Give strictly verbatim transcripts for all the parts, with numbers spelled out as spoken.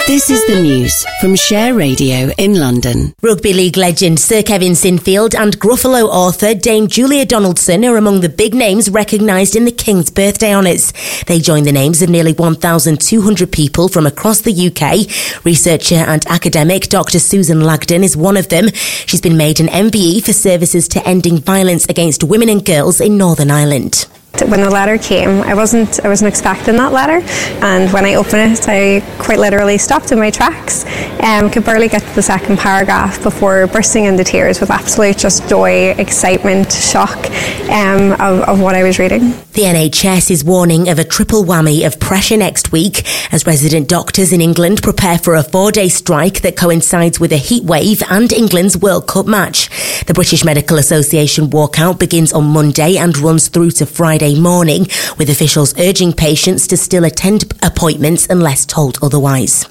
This is the news from Share Radio in London. Rugby league legend Sir Kevin Sinfield and Gruffalo author Dame Julia Donaldson are among the big names recognised in the King's Birthday Honours. They join the names of nearly one thousand two hundred people from across the U K. Researcher and academic Doctor Susan Lagden is one of them. She's been made an M B E for services to ending violence against women and girls in Northern Ireland. When the letter came, I wasn't I wasn't expecting that letter, and when I opened it, I quite literally stopped in my tracks and um, could barely get to the second paragraph before bursting into tears with absolute just joy, excitement, shock um, of, of what I was reading. The N H S is warning of a triple whammy of pressure next week as resident doctors in England prepare for a four-day strike that coincides with a heat wave and England's World Cup match. The British Medical Association walkout begins on Monday and runs through to Friday morning, with officials urging patients to still attend appointments unless told otherwise.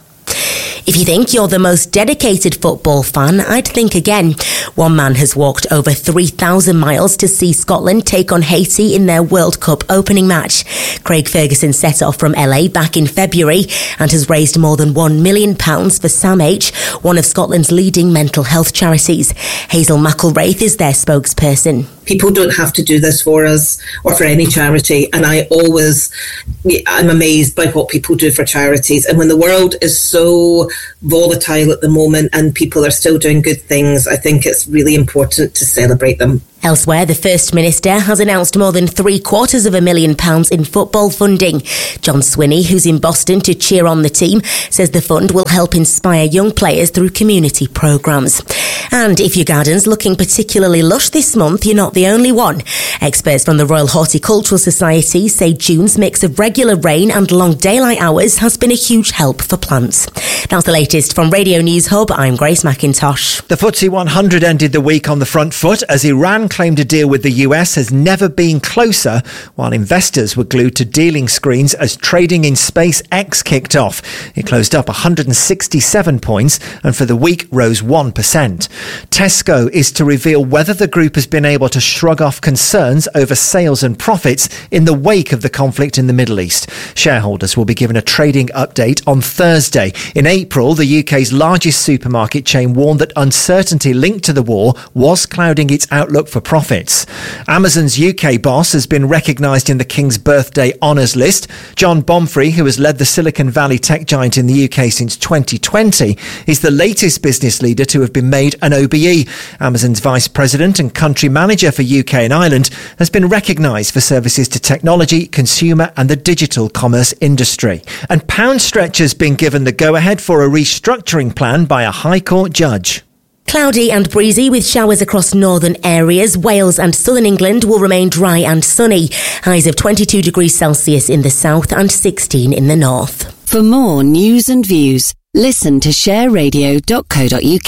If you think you're the most dedicated football fan, I'd think again. One man has walked over three thousand miles to see Scotland take on Haiti in their World Cup opening match. Craig Ferguson set off from L A back in February and has raised more than one million pounds for SAMH, one of Scotland's leading mental health charities. Hazel McElwraith is their spokesperson. People don't have to do this for us or for any charity, and I always, I'm amazed by what people do for charities. And when the world is so volatile at the moment and people are still doing good things, I think it's really important to celebrate them. Elsewhere, the First Minister has announced more than three quarters of a million pounds in football funding. John Swinney, who's in Boston to cheer on the team, says the fund will help inspire young players through community programmes. And if your garden's looking particularly lush this month, you're not the only one. Experts from the Royal Horticultural Society say June's mix of regular rain and long daylight hours has been a huge help for plants. That's the latest from Radio News Hub. I'm Grace McIntosh. The F T S E one hundred ended the week on the front foot as Iran claimed a deal with the U S has never been closer, while investors were glued to dealing screens as trading in SpaceX kicked off. It closed up one hundred sixty-seven points and for the week rose one percent. Tesco is to reveal whether the group has been able to shrug off concerns over sales and profits in the wake of the conflict in the Middle East. Shareholders will be given a trading update on Thursday. In April, the U K's largest supermarket chain warned that uncertainty linked to the war was clouding its outlook for profits. Amazon's U K boss has been recognised in the King's Birthday Honours list. John Bomfrey, who has led the Silicon Valley tech giant in the U K since twenty twenty, is the latest business leader to have been made an O B E. Amazon's vice president and country manager for U K and Ireland has been recognised for services to technology, consumer and the digital commerce industry. And Pound Stretch has been given the go-ahead for a restructuring plan by a High Court judge. Cloudy and breezy with showers across northern areas. Wales and southern England will remain dry and sunny. Highs of twenty-two degrees Celsius in the south and sixteen in the north. For more news and views, listen to share radio dot co dot uk.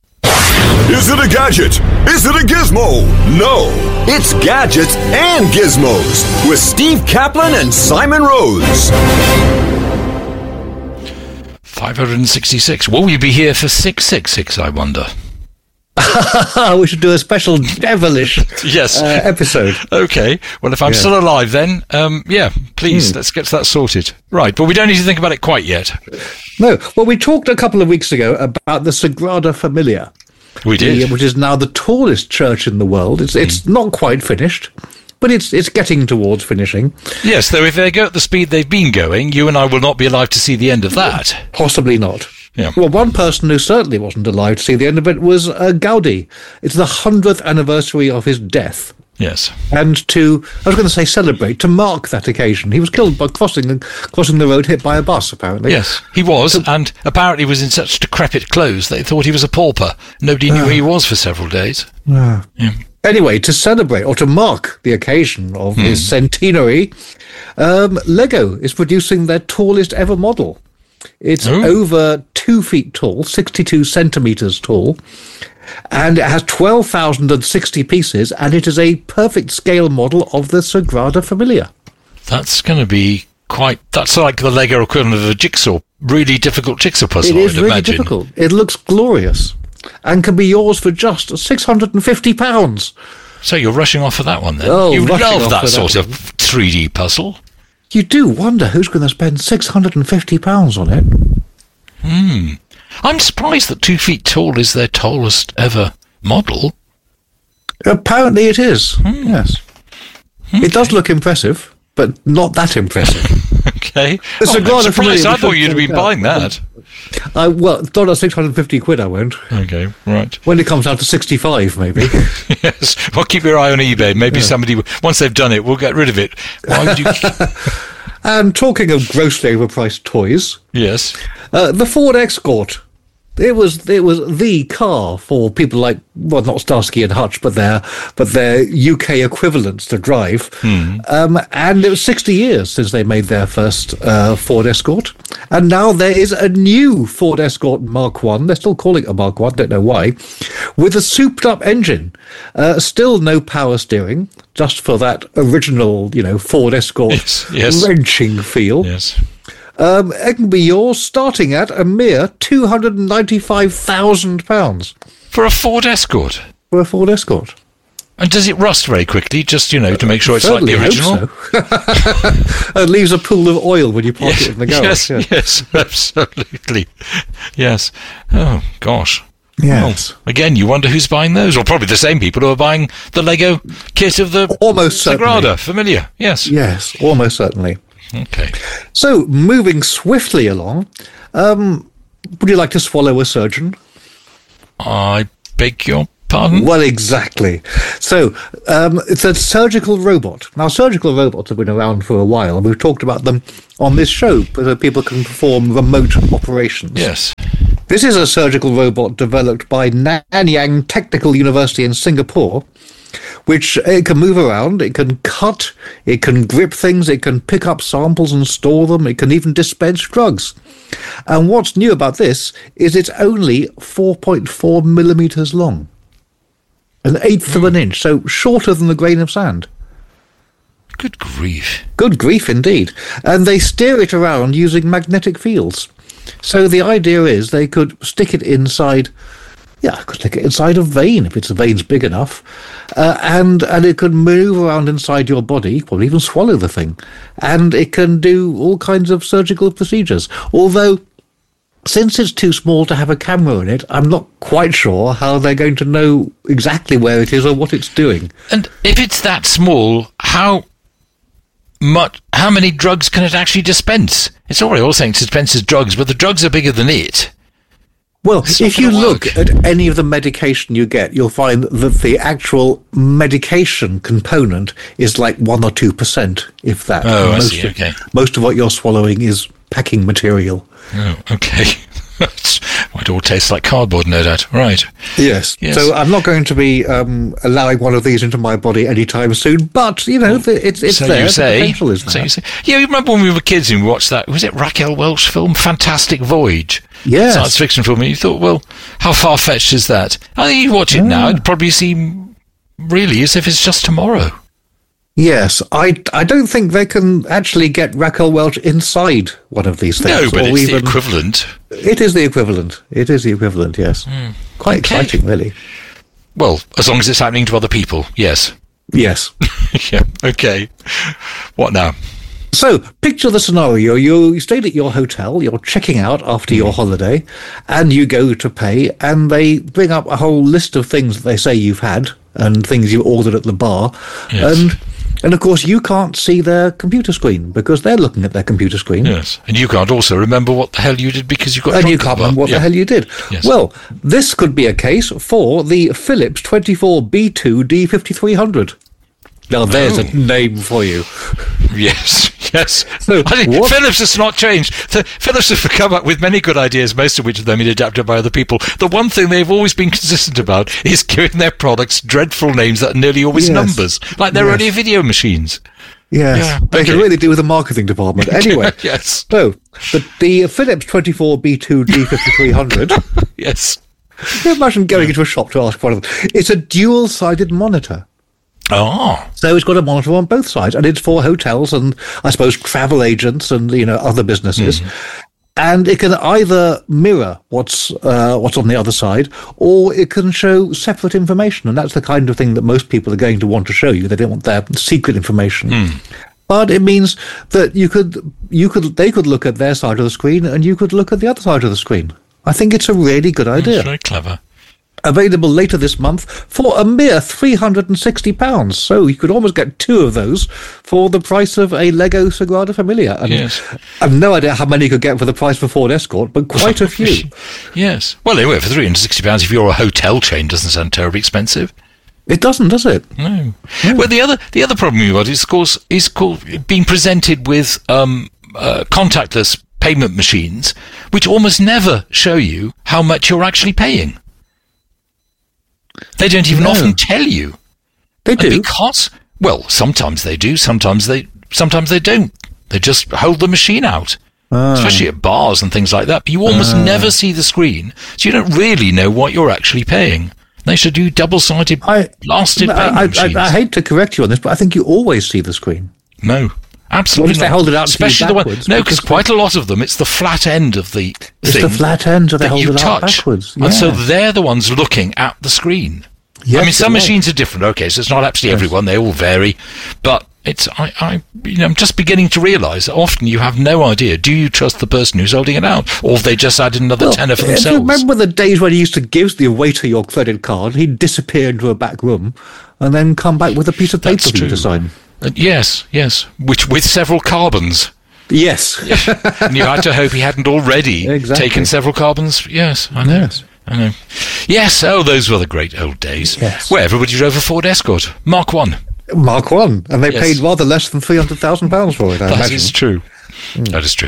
Is it a gadget? Is it a gizmo? No, it's Gadgets and Gizmos with Steve Kaplan and Simon Rose. five hundred sixty-six. Will you be here for six six six, I wonder? We should do a special devilish yes. uh, episode. Okay. Well, if I'm yeah. still alive then, um, yeah, please, hmm. let's get that sorted. Right, but we don't need to think about it quite yet. No. Well, we talked a couple of weeks ago about the Sagrada Familia. We did. The, which is now the tallest church in the world. It's, mm. it's not quite finished, but it's it's getting towards finishing. Yes, though if they go at the speed they've been going, you and I will not be alive to see the end of that. Possibly not. Yeah. Well, one person who certainly wasn't alive to see the end of it was uh, Gaudi. It's the hundredth anniversary of his death. Yes. And to, I was going to say celebrate, to mark that occasion. He was killed by crossing crossing the road, hit by a bus, apparently. Yes, he was, so, and apparently was in such decrepit clothes they thought he was a pauper. Nobody knew uh, who he was for several days. Uh, yeah. Anyway, to celebrate, or to mark the occasion of mm. his centenary, um, Lego is producing their tallest ever model. It's Ooh. over two feet tall, sixty-two centimetres tall, and it has twelve thousand sixty pieces, and it is a perfect scale model of the Sagrada Familia. That's going to be quite... That's like the Lego equivalent of a jigsaw. Really difficult jigsaw puzzle, It is I'd really imagine. difficult. It looks glorious and can be yours for just six hundred fifty pounds. So you're rushing off for that one, then? Oh, you rushing love off that for sort that of three D puzzle. You do wonder who's going to spend six hundred fifty pounds on it. Hmm. I'm surprised that two feet tall is their tallest ever model. Apparently it is, hmm. yes. Okay. It does look impressive, but not that impressive. Okay. Oh, I'm surprised. I thought you'd have been buying that. I, well, not at six hundred fifty quid, I won't. Okay, right. When it comes down to sixty-five, maybe. Yes. Well, keep your eye on eBay. Maybe yeah. somebody, once they've done it, will get rid of it. Why would you... And talking of grossly overpriced toys... Yes. Uh, the Ford Escort. It was it was the car for people like, well, not Starsky and Hutch, but their but their U K equivalents to drive. Hmm. Um, and it was sixty years since they made their first uh, Ford Escort. And now there is a new Ford Escort Mark one. They're still calling it a Mark one, don't know why, with a souped-up engine. Uh, still no power steering, just for that original, you know, Ford Escort yes, yes. wrenching feel. Yes. Um, it can be yours starting at a mere two hundred ninety-five thousand pounds. For a Ford Escort? For a Ford Escort. And does it rust very quickly, just, you know, to make sure it's like the original? So. It leaves a pool of oil when you park yes, it in the garage. Yes, yes, yes, absolutely. Yes. Oh, gosh. Yes. Well, again, you wonder who's buying those. Well, probably the same people who are buying the Lego kit of the almost Sagrada. Certainly. Familiar, yes. Yes, almost certainly. Okay. So, moving swiftly along, um, would you like to swallow a surgeon? I beg your pardon? Well, exactly. So, um, it's a surgical robot. Now, surgical robots have been around for a while, and we've talked about them on this show, so people can perform remote operations. Yes. This is a surgical robot developed by Nanyang Technical University in Singapore, which it can move around, it can cut, it can grip things, it can pick up samples and store them, it can even dispense drugs. And what's new about this is it's only four point four millimetres long. An eighth mm. of an inch, so shorter than the grain of sand. Good grief. Good grief indeed. And they steer it around using magnetic fields. So the idea is they could stick it inside... Yeah, I could stick it inside a vein if it's the vein's big enough, uh, and and it can move around inside your body, probably even swallow the thing, and it can do all kinds of surgical procedures. Although, since it's too small to have a camera in it, I'm not quite sure how they're going to know exactly where it is or what it's doing. And if it's that small, how much? How many drugs can it actually dispense? It's already all saying it dispenses drugs, but the drugs are bigger than it. Well, if you look at any of the medication you get, you'll find that the actual medication component is like one or two percent, if that. Oh, most I see, okay. Of, most of what you're swallowing is packing material. Oh, okay. It all tastes like cardboard, no doubt. Right. Yes. yes. So I'm not going to be um, allowing one of these into my body anytime soon, but, you know, the, it's, it's so there. You say, the potential is there. So you say. Yeah, you remember when we were kids and we watched that, was it Raquel Welch film, Fantastic Voyage? Yes. Science fiction film, and you thought, well, how far-fetched is that? I think you watch it yeah. now, it'd probably seem really as if it's just tomorrow. Yes, I, I don't think they can actually get Raquel Welch inside one of these things. No, but or it's even, the equivalent. It is the equivalent. It is the equivalent, yes. Mm. Quite okay. exciting, really. Well, as long as it's happening to other people, yes. Yes. Yeah, okay. What now? So, picture the scenario. You stayed at your hotel, you're checking out after your holiday, and you go to pay, and they bring up a whole list of things that they say you've had, and things you ordered at the bar, yes. and... And, of course, you can't see their computer screen because they're looking at their computer screen. Yes, and you can't also remember what the hell you did because you got And drunk you can't remember what yeah. the hell you did. Yes. Well, this could be a case for the Philips twenty-four B two D fifty-three hundred. Now, there's oh. a name for you. Yes, yes. So, I think Philips has not changed. The, Philips have come up with many good ideas, most of which have then been adapted by other people. The one thing they've always been consistent about is giving their products dreadful names that are nearly always yes. numbers, like they're yes. only video machines. Yes, yeah, they okay. can really do with the marketing department. Anyway, yes. So, the, the Philips twenty-four B two D fifty-three hundred. Yes. Can you imagine going into a shop to ask for one of them? It's a dual-sided monitor. Oh. So it's got a monitor on both sides, and it's for hotels and, I suppose, travel agents and, you know, other businesses. Mm. And it can either mirror what's uh, what's on the other side, or it can show separate information. And that's the kind of thing that most people are going to want to show you. They don't want their secret information. Mm. But it means that you could, you could, they could look at their side of the screen and you could look at the other side of the screen. I think it's a really good idea. That's very clever. Available later this month for a mere three hundred sixty pounds. So you could almost get two of those for the price of a Lego Sagrada Familia. And yes. I've no idea how many you could get for the price of a Ford Escort, but quite a few. Yes. Well, anyway, for three hundred sixty pounds, if you're a hotel chain, doesn't sound terribly expensive. It doesn't, does it? No. no. Well, the other the other problem you've got is, of course, is called being presented with um, uh, contactless payment machines, which almost never show you how much you're actually paying. They don't even no. often tell you. They do. And because, well, sometimes they do, sometimes they sometimes they don't. They just hold the machine out, ah. especially at bars and things like that. But you almost ah. never see the screen, so you don't really know what you're actually paying. They should do double-sided I, blasted I, payment I, machines. I, I hate to correct you on this, but I think you always see the screen. No. Absolutely not. They hold it out especially to you the one. No, because quite a lot of them, it's the flat end of the it's thing. It's the flat end, so they that hold you it out touch. backwards. Yeah. And so they're the ones looking at the screen. Yes, I mean, some right. machines are different. Okay, so it's not absolutely yes. everyone; they all vary. But it's I, I, you know, I'm just beginning to realise that often you have no idea. Do you trust the person who's holding it out, or have they just added another well, tenner for themselves? Remember the days when you used to give the waiter your credit card? He'd disappear into a back room, and then come back with a piece of paper That's for you true. to sign. Uh, yes, yes, which with several carbons. Yes, and you had to hope he hadn't already exactly. taken several carbons. Yes, I know. Yes. I know. Yes, oh, those were the great old days. Yes. Where everybody drove a Ford Escort. Mark one. Mark one. And they yes. paid rather less than three hundred thousand pounds for it, I That imagine. is true. Mm. That is true.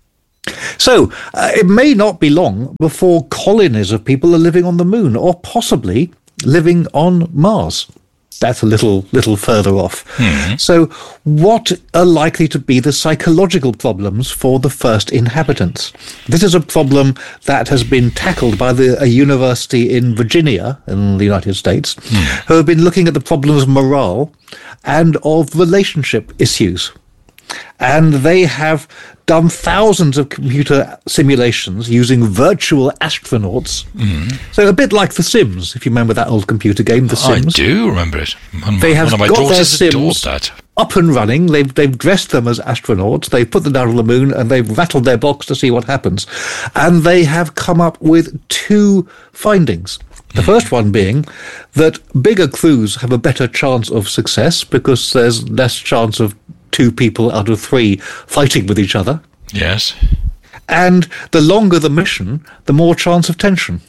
So, uh, it may not be long before colonies of people are living on the moon, or possibly living on Mars. That's a little little further off. Mm-hmm. So what are likely to be the psychological problems for the first inhabitants? This is a problem that has been tackled by the, a university in Virginia in the United States, mm. who have been looking at the problems of morale and of relationship issues. And they have done thousands of computer simulations using virtual astronauts. Mm. So a bit like The Sims, if you remember that old computer game, The Sims. I do remember it. One, they have one of my got their daughters adored Sims that. up and running. They've, they've dressed them as astronauts. They've put them down on the moon and they've rattled their box to see what happens. And they have come up with two findings. The first one being that bigger crews have a better chance of success because there's less chance of two people out of three fighting with each other. Yes. And the longer the mission, the more chance of tension.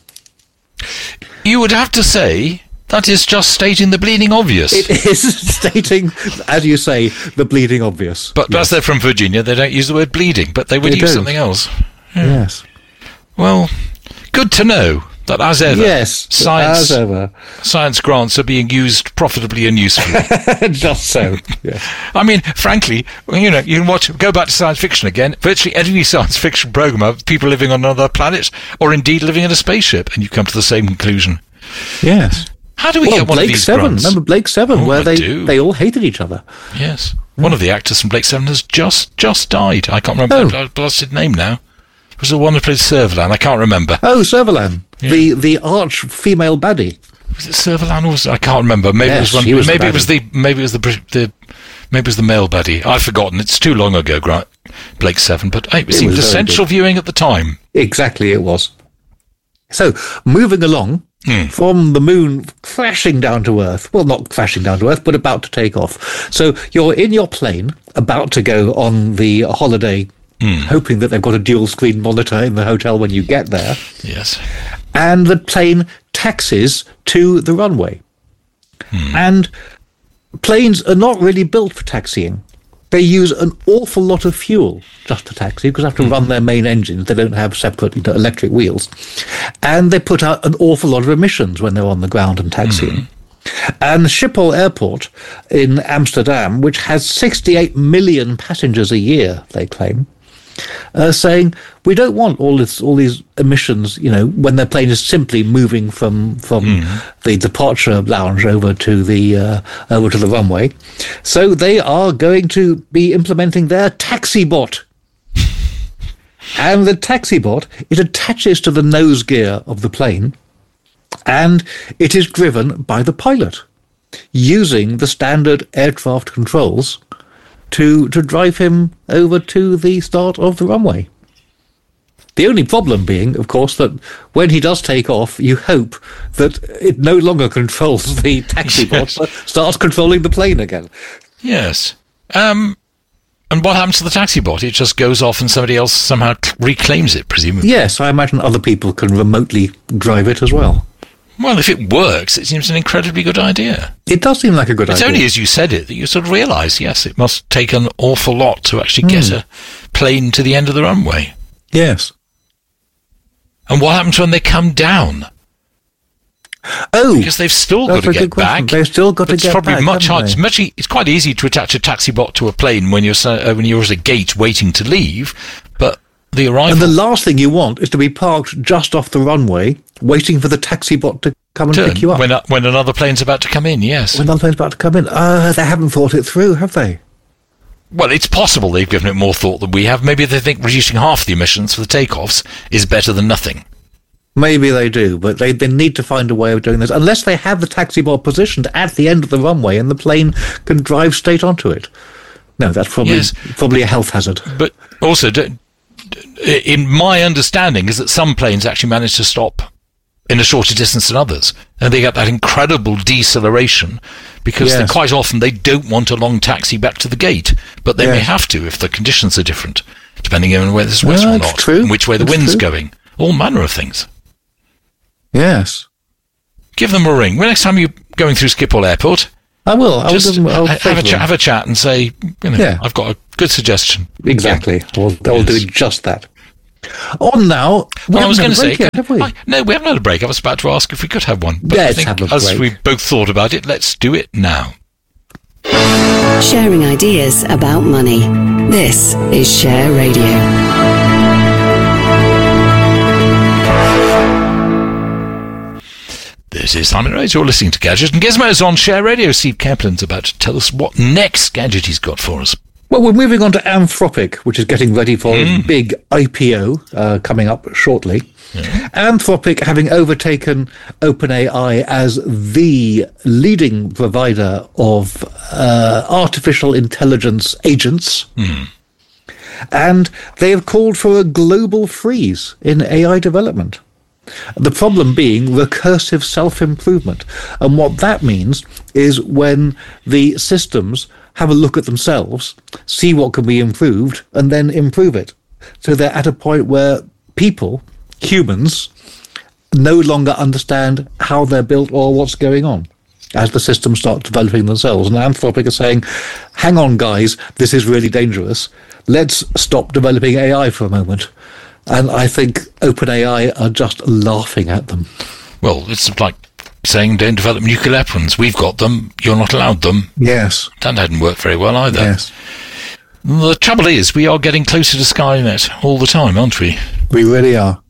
You would have to say that is just stating the bleeding obvious. It is stating, as you say, the bleeding obvious. But yes. as they're from Virginia, they don't use the word bleeding, but they would they use don't. something else. Yeah. Yes. Well, good to know that as ever, yes, science, as ever. science grants are being used profitably and usefully. Just so. Yes. I mean, frankly, you know, you can watch, go back to science fiction again. Virtually any science fiction program of people living on another planet, or indeed living in a spaceship, and you come to the same conclusion. Yes. How do we well, get one Blake of these Seven. grants? Remember Blake Seven, oh, where I they do. they all hated each other. Yes. Yeah. One of the actors from Blake Seven has just just died. I can't remember oh. the blasted name now. It was the one who played Servalan. I can't remember. Oh, Servalan, yeah. the the arch female baddie. Was it Servalan or was it? I can't remember. Maybe yes, it was one. Was maybe it was the maybe it was the the maybe it was the male baddie. I've forgotten. It's too long ago. Grant Blake Seven, but hey, it, it seemed essential viewing at the time. Exactly, it was. So moving along. Mm. From the moon crashing down to Earth. Well, not crashing down to Earth, but about to take off. So you're in your plane, about to go on the holiday, mm. hoping that they've got a dual-screen monitor in the hotel when you get there. Yes. And the plane taxis to the runway. Mm. And planes are not really built for taxiing. They use an awful lot of fuel just to taxi because they have to mm. run their main engines. They don't have separate you know, electric wheels. And they put out an awful lot of emissions when they're on the ground and taxiing. Mm. And Schiphol Airport in Amsterdam, which has sixty-eight million passengers a year, they claim, are saying, we don't want all this, all these emissions, you know, when their plane is simply moving from from mm. the departure lounge over to the uh, over to the runway. So they are going to be implementing their taxi bot. And the taxi bot, it attaches to the nose gear of the plane, and it is driven by the pilot using the standard aircraft controls to, to drive him over to the start of the runway. The only problem being, of course, that when he does take off, you hope that it no longer controls the taxi bot, but starts controlling the plane again. Yes. Um, and what happens to the taxi bot? It just goes off and somebody else somehow reclaims it, presumably. Yes, I imagine other people can remotely drive it as well. Well, if it works, it seems an incredibly good idea. It does seem like a good it's idea. It's only as you said it that you sort of realise, yes, it must take an awful lot to actually get mm. a plane to the end of the runway. Yes. And what happens when they come down? Oh, because they've still got to get back. They've still got to get probably back. Much hard, it's much. It's quite easy to attach a taxi bot to a plane when you're uh, when you're at a gate waiting to leave, but the arrival. And the last thing you want is to be parked just off the runway, waiting for the taxi bot to come and Turn, pick you up when uh, when another plane's about to come in. Yes, when another plane's about to come in. Uh, they haven't thought it through, have they? Well, it's possible they've given it more thought than we have. Maybe they think reducing half the emissions for the takeoffs is better than nothing. Maybe they do, but they, they need to find a way of doing this, unless they have the taxi bot positioned at the end of the runway and the plane can drive straight onto it. No, that's probably yes. probably a health hazard. But also, in my understanding, is that some planes actually manage to stop in a shorter distance than others, and they get that incredible deceleration because yes. they, quite often they don't want a long taxi back to the gate, but they yes. may have to if the conditions are different, depending on whether it's wet no, or not, true. and which way the that's wind's true. going. All manner of things. Yes. Give them a ring. Well, next time you're going through Schiphol Airport, I will. I'll just give them, I'll ha- have, a ch- have a chat and say, you know, yeah. I've got a good suggestion. Exactly. Yeah. We'll, they'll yes. do just that. On now. We well, I was going to say, yet, have we? I, no, we haven't had a break. I was about to ask if we could have one. But let's I think have a as break. we both thought about it, let's do it now. Sharing ideas about money. This is Share Radio. This is Simon Rhodes. You're listening to Gadget and Gizmos on Share Radio. Steve Kaplan's about to tell us what next gadget he's got for us. Well, we're moving on to Anthropic, which is getting ready for mm. its big I P O uh, coming up shortly. Yeah. Anthropic having overtaken OpenAI as the leading provider of uh, artificial intelligence agents. Mm. And they have called for a global freeze in A I development. The problem being recursive self-improvement. And what that means is when the systems have a look at themselves, see what can be improved, and then improve it. So they're at a point where people, humans, no longer understand how they're built or what's going on as the systems start developing themselves. And Anthropic are saying, hang on, guys, this is really dangerous. Let's stop developing A I for a moment. And I think OpenAI are just laughing at them. Well, it's like saying don't develop nuclear weapons. We've got them. You're not allowed them. Yes. That hadn't worked very well either. Yes. The trouble is, we are getting closer to Skynet all the time, aren't we? We really are.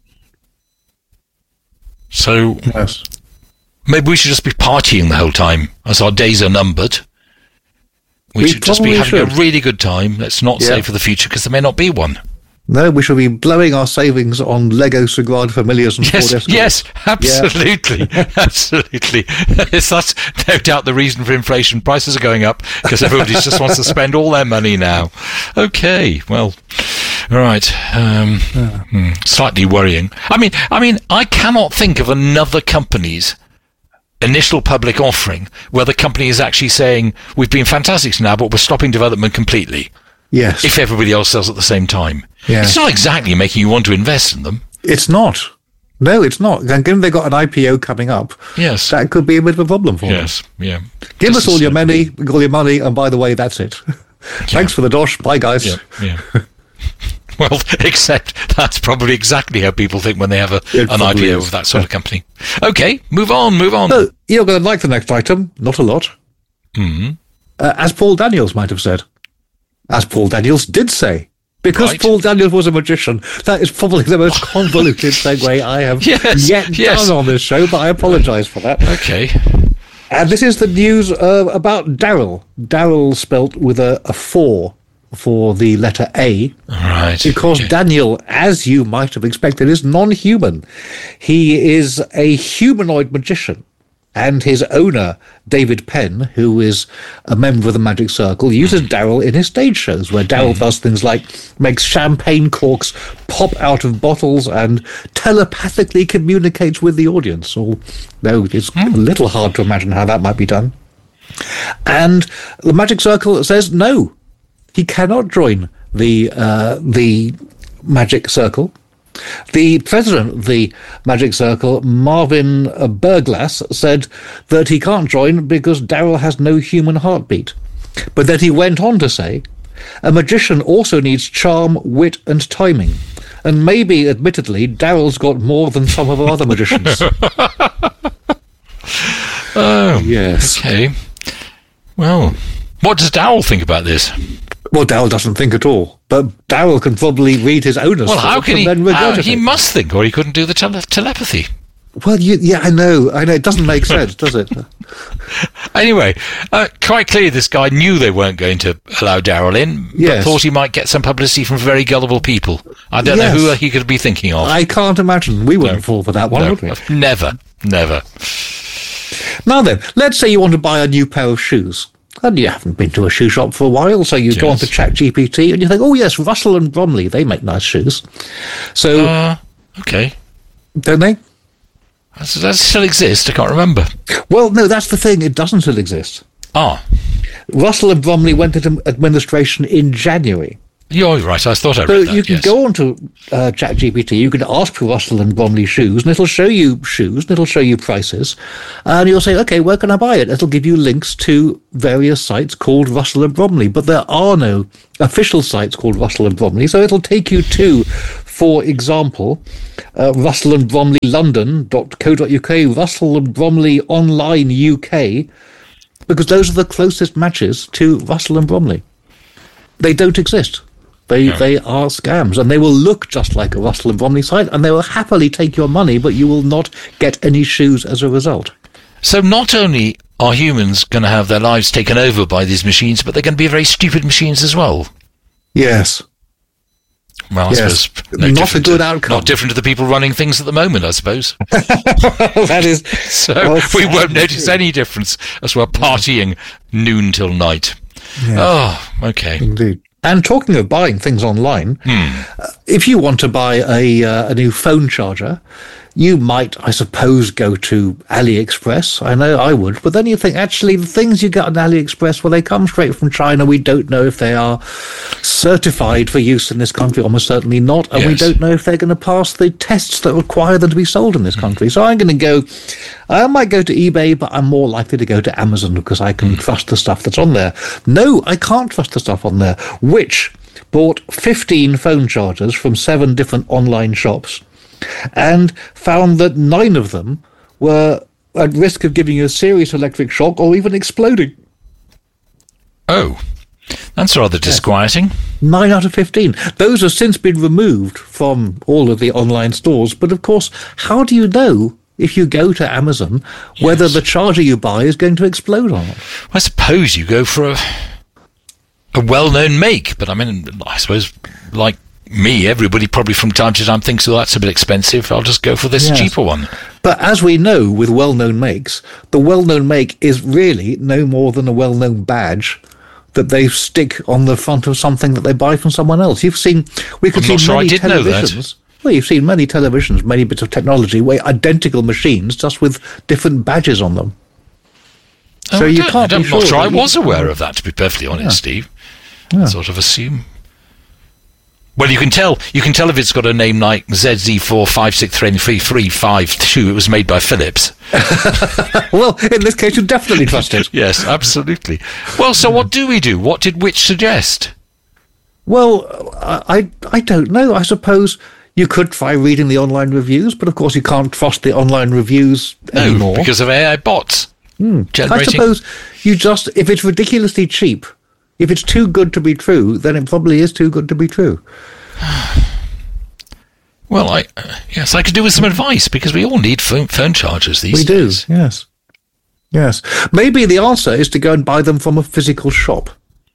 So yes. Maybe we should just be partying the whole time, as our days are numbered. We, we should just be having should. a really good time. Let's not yeah. save for the future, because there may not be one. No, we shall be blowing our savings on Lego Sagrada Familias and yes, Ford Escort. Yes, absolutely, yeah. absolutely. Yes, that's no doubt the reason for inflation. Prices are going up because everybody just wants to spend all their money now. Okay, well, all right. Um, yeah. hmm, slightly worrying. I mean, I mean, I cannot think of another company's initial public offering where the company is actually saying we've been fantastic now, but we're stopping development completely. Yes. If everybody else does at the same time. Yeah. It's not exactly making you want to invest in them. It's not. No, it's not. And given they've got an I P O coming up, yes, that could be a bit of a problem for yes. them. Yes, yeah. Give Just us all your money, all your money, and by the way, that's it. Yeah. Thanks for the dosh. Bye, guys. Yeah, yeah. Well, except that's probably exactly how people think when they have a, an I P O is. of that sort yeah. of company. Okay, move on, move on. So, you're going to like the next item. Not a lot. Mm-hmm. Uh, as Paul Daniels might have said. As Paul Daniels did say. Because right. Paul Daniels was a magician, that is probably the most convoluted segue I have yes, yet yes. done on this show, but I apologise for that. Okay. And this is the news uh, about Daryl. Daryl spelt with a, a four for the letter A. Right. Because okay. Daniel, as you might have expected, is non-human. He is a humanoid magician. and his owner, David Penn, who is a member of the Magic Circle, uses Daryl in his stage shows, where Daryl does things like makes champagne corks pop out of bottles and telepathically communicates with the audience. Although it's mm. a little hard to imagine how that might be done. And the Magic Circle says no, he cannot join the uh, the Magic Circle. The president of the Magic Circle, Marvin Berglass, said that he can't join because Daryl has no human heartbeat. But then he went on to say, a magician also needs charm, wit, and timing. And maybe, admittedly, Daryl's got more than some of our other magicians. Oh, yes. Okay. Well, what does Daryl think about this? Well, Daryl doesn't think at all, but Daryl can probably read his owner's Well, how can he? Then How, he must think, or he couldn't do the tele- telepathy. Well, you, yeah, I know, I know. It doesn't make sense, does it? Anyway, uh, quite clearly, this guy knew they weren't going to allow Daryl in, yes. but thought he might get some publicity from very gullible people. I don't yes. know who he could be thinking of. I can't imagine. We wouldn't no. fall for that one, no. would we? Never, never. Now then, let's say you want to buy a new pair of shoes. And you haven't been to a shoe shop for a while, so you yes. go on to ChatGPT and you think, oh yes, Russell and Bromley, they make nice shoes. So, uh, okay. Don't they? Does that still exist? I can't remember. Well, no, that's the thing. It doesn't still exist. Ah. Russell and Bromley went into administration in January. You're right. I thought I read so that. So you can yes. go on to uh, ChatGPT, you can ask for Russell and Bromley shoes, and it'll show you shoes, and it'll show you prices, and you'll say, okay, where can I buy it? It'll give you links to various sites called Russell and Bromley, but there are no official sites called Russell and Bromley, so it'll take you to, for example, uh, Russell and Bromley London dot co dot uk, Russell and Bromley Online U K, because those are the closest matches to Russell and Bromley. They don't exist. They no. they are scams, and they will look just like a Russell and Bromley site, and they will happily take your money, but you will not get any shoes as a result. So not only are humans going to have their lives taken over by these machines, but they're going to be very stupid machines as well. Yes. Well, I yes. suppose no not a good to, outcome. Not different to the people running things at the moment, I suppose. That is. So well, we won't notice any difference as we're partying noon till night. Yeah. Oh, okay. Indeed. And talking of buying things online, hmm. uh, if you want to buy a uh, a new phone charger, you might, I suppose, go to AliExpress. I know I would. But then you think, actually, the things you get on AliExpress, well, they come straight from China. We don't know if they are certified for use in this country. Almost certainly not. And yes. we don't know if they're going to pass the tests that require them to be sold in this country. So I'm going to go, I might go to eBay, but I'm more likely to go to Amazon because I can trust the stuff that's on there. No, I can't trust the stuff on there, which bought fifteen phone chargers from seven different online shops and found that nine of them were at risk of giving you a serious electric shock or even exploding. Oh, that's rather disquieting. Yes. Nine out of fifteen. Those have since been removed from all of the online stores, but of course, how do you know if you go to Amazon whether yes. the charger you buy is going to explode or not? I suppose you go for a, a well-known make, but I mean, I suppose, like me, everybody probably from time to time thinks, oh, that's a bit expensive, I'll just go for this yes. cheaper one. But as we know with well-known makes, the well-known make is really no more than a well-known badge that they stick on the front of something that they buy from someone else. You've seen, we could I'm see not sure many I did know that. televisions. Well, you've seen many televisions, many bits of technology, where identical machines, just with different badges on them. Oh, so I you don't, can't I'm be not sure. sure I you, was aware of that, to be perfectly honest, yeah. Steve. Yeah. I sort of assume. Well, you can tell. You can tell if it's got a name like Z Z four five six three three five two. It was made by Philips. Well, in this case, you definitely trust it. Yes, absolutely. Well, so what do we do? What did Which suggest? Well, I I don't know. I suppose you could try reading the online reviews, but of course you can't trust the online reviews no, anymore because of A I bots. Hmm. I suppose you just, if it's ridiculously cheap, if it's too good to be true, then it probably is too good to be true. Well, I uh, yes, I could do with some advice because we all need phone, phone chargers these we days. We do, yes. Yes. Maybe the answer is to go and buy them from a physical shop.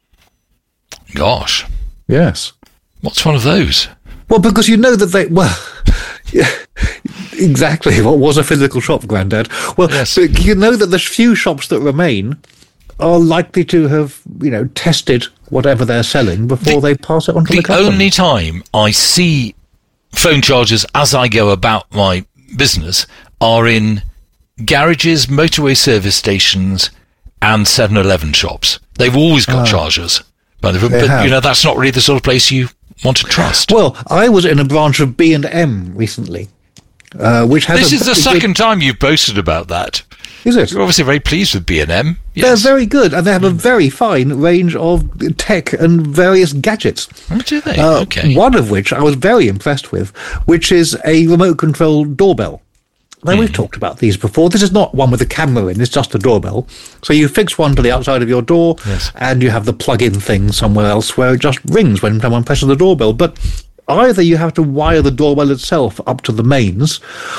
Gosh. Yes. What's one of those? Well, because you know that they, well, Exactly. What was a physical shop, Grandad? Well, Yes. but you know that the few shops that remain are likely to have, you know, tested whatever they're selling before The- they pass it on to the, The customer. only time I see phone chargers as I go about my business are in garages, motorway service stations, and seven eleven shops. They've always got chargers. But, but have. you know, that's not really the sort of place you want to trust. Well, I was in a branch of B and M recently, uh, which has this a is the very second good- time you've boasted about that. Is it? You're obviously very pleased with B and M. They're Yes. very good, and they have a very fine range of tech and various gadgets. Oh, do they? Uh, Okay. One of which I was very impressed with, which is a remote control doorbell. Now, we've talked about these before. This is not one with a camera in, it's just a doorbell. So you fix one to the outside of your door, Yes. and you have the plug-in thing somewhere else where it just rings when someone presses the doorbell. But either you have to wire the doorbell itself up to the mains,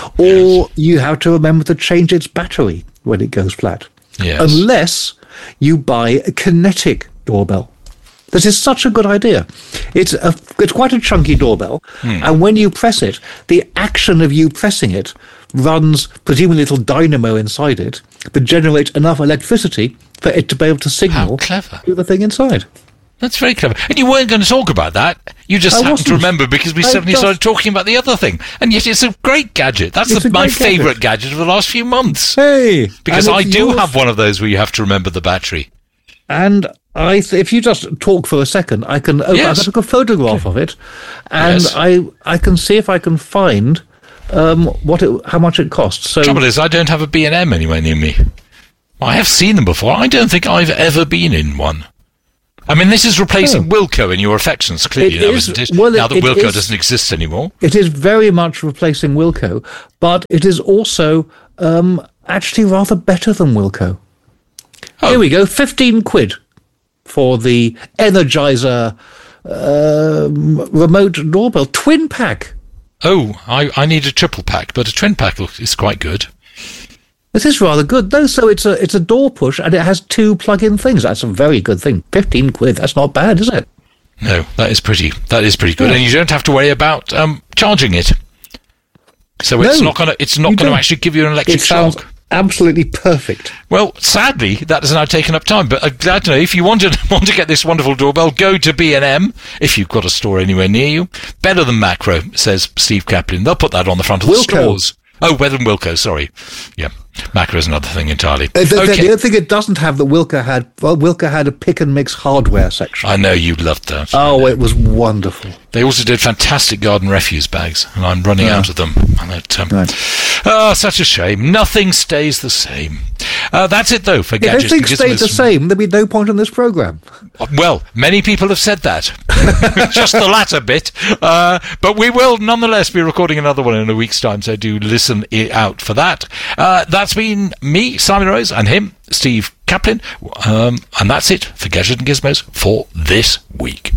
or you have to remember to change its battery when it goes flat. Yes. Unless you buy a kinetic doorbell. This is such a good idea. It's a, it's quite a chunky doorbell, and when you press it, the action of you pressing it runs presumably a little dynamo inside it that generates enough electricity for it to be able to signal How clever. to the thing inside. That's very clever. And you weren't going to talk about that. You just I happened to wasn't. remember because we I suddenly just- started talking about the other thing. And yet it's a great gadget. That's It's the, a my great gadget. favourite gadget of the last few months. Hey! Because and I it's do yours- have one of those where you have to remember the battery. And I, th- if you just talk for a second, I can. Oh, Yes. I took a photograph of it, and Yes. I I can see if I can find um, what it, how much it costs. So Trouble is, I don't have a B and M anywhere near me. I have seen them before. I don't think I've ever been in one. I mean, this is replacing Wilco in your affections, clearly, It now, is- isn't it? well, it- now that it Wilco is- doesn't exist anymore. it is very much replacing Wilco, but it is also um, actually rather better than Wilco. Oh. Here we go, fifteen quid for the Energizer um, remote doorbell twin pack. Oh, I, I need a triple pack, but a twin pack is quite good. This is rather good, though. So it's a it's a door push, and it has two plug-in things. That's a very good thing. Fifteen quid. That's not bad, is it? No, that is pretty. That is pretty good, Yeah. and you don't have to worry about um, charging it. So it's No, not going to. It's not you going to don't. actually give you an electric It sounds shock. absolutely perfect. Well, sadly, that has now taken up time. But I'm glad to know if you want to want to get this wonderful doorbell, go to B and M if you've got a store anywhere near you. Better than Macro, says Steve Kaplan. They'll put that on the front of the Wilco. stores. Oh, better than Wilco. Sorry, yeah, Macro is another thing entirely. Uh, The, the- okay, the other thing it doesn't have that Wilco had, well, Wilco had a pick and mix hardware section. I know you loved that. Oh, it was wonderful. They also did fantastic garden refuse bags, and I'm running out of them. And it, um, Right. Oh, such a shame. Nothing stays the same. Uh, that's it, though, for If gadgets. everything and stayed the gizmos. same, there'd be no point in this program. Well, many people have said that. Just the latter bit. Uh, but we will nonetheless be recording another one in a week's time, so do listen i- out for that. Uh, that's been me, Simon Rose, and him, Steve Kaplan. Um, and that's it for Gadgets and Gizmos for this week.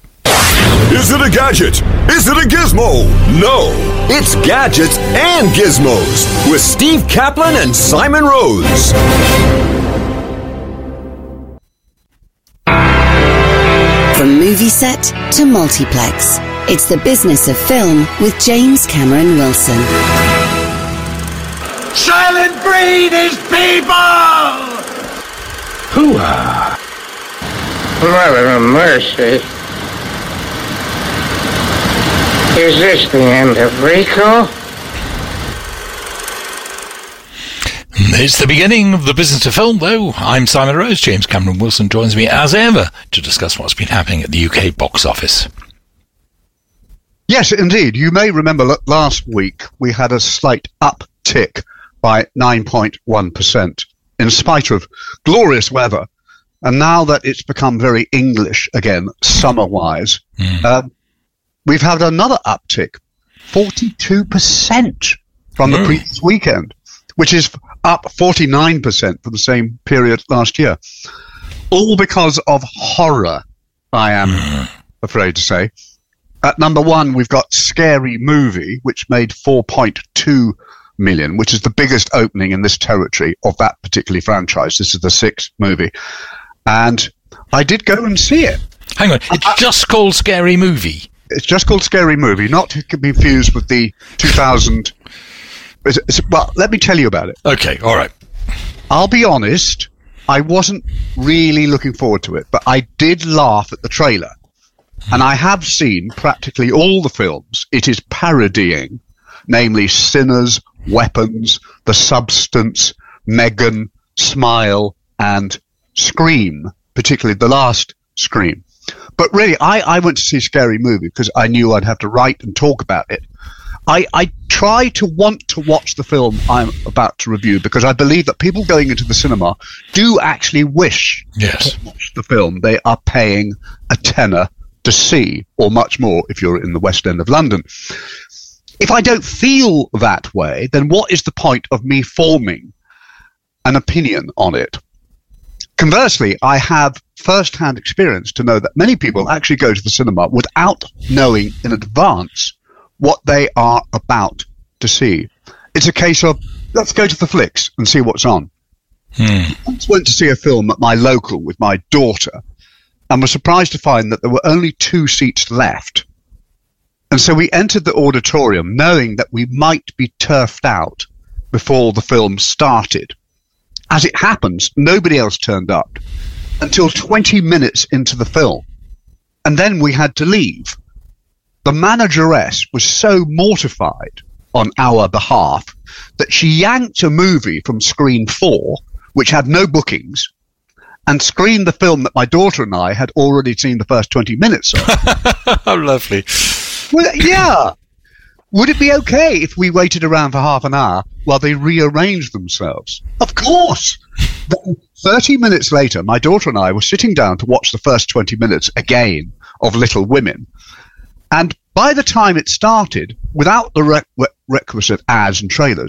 Is it a gadget? Is it a gizmo? No, it's Gadgets and Gizmos with Steve Kaplan and Simon Rose. From movie set to multiplex, it's the business of film with James Cameron Wilson. Silent breed is people! Hooah! Mother of mercy. Is this the end of Rico? It's the beginning of the business of film, though. I'm Simon Rose. James Cameron Wilson joins me as ever to discuss what's been happening at the U K box office. Yes, indeed. You may remember that last week we had a slight uptick by nine point one percent in spite of glorious weather. And now that it's become very English again, summer-wise, Mm. uh, we've had another uptick, forty-two percent from the Mm. previous weekend, which is up forty-nine percent from the same period last year. All because of horror, I am afraid to say. At number one, we've got Scary Movie, which made four point two million, which is the biggest opening in this territory of that particular franchise. This is the sixth movie. And I did go and see it. Hang on, it's just called Scary Movie. It's just called Scary Movie, not to be confused with the two thousand It's, it's, well, let me tell you about it. Okay, all right. I'll be honest, I wasn't really looking forward to it, but I did laugh at the trailer. And I have seen practically all the films it is parodying, namely Sinners, Weapons, The Substance, Megan, Smile, and Scream, particularly the last Scream. But really, I, I went to see Scary Movie because I knew I'd have to write and talk about it. I, I try to want to watch the film I'm about to review because I believe that people going into the cinema do actually wish yes. to watch the film they are paying a tenner to see, or much more if you're in the West End of London. If I don't feel that way, then what is the point of me forming an opinion on it? Conversely, I have first-hand experience to know that many people actually go to the cinema without knowing in advance what they are about to see. It's a case of, let's go to the flicks and see what's on. Hmm. I once went to see a film at my local with my daughter and was surprised to find that there were only two seats left. And so we entered the auditorium knowing that we might be turfed out before the film started. As it happens, nobody else turned up until twenty minutes into the film. And then we had to leave. The manageress was so mortified on our behalf that she yanked a movie from screen four, which had no bookings, and screened the film that my daughter and I had already seen the first twenty minutes of. How lovely. Well, yeah. Would it be okay if we waited around for half an hour while they rearranged themselves? Of course. Then thirty minutes later, my daughter and I were sitting down to watch the first twenty minutes again of Little Women. And by the time it started, without the re- re- requisite ads and trailers,